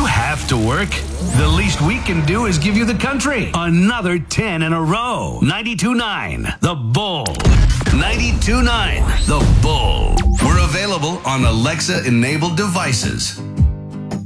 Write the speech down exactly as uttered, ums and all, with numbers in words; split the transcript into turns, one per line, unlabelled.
have to work? The least we can do is give you the country. Another ten in a row. ninety-two point nine, The Bull. ninety-two point nine, The Bull. We're available on Alexa-enabled devices.